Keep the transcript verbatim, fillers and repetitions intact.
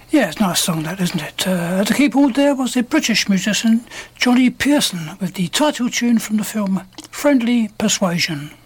Yeah, it's a nice song, that, isn't it? Uh, the keyboard there was the British musician Johnny Pearson with the title tune from the film Friendly Persuasion.